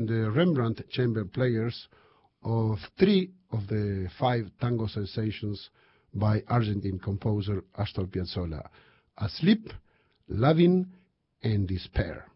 the Rembrandt chamber players of 3 of the 5 tango sensations by Argentine composer Astor Piazzolla: Asleep, Loving, and Despair.